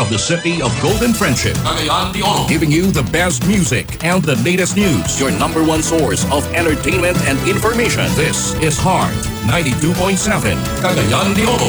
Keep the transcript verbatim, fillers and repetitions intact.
of the city of Golden Friendship. Cagayan de Oro. Giving you the best music and the latest news. Your number one source of entertainment and information. This is Heart ninety-two point seven. Cagayan de Oro.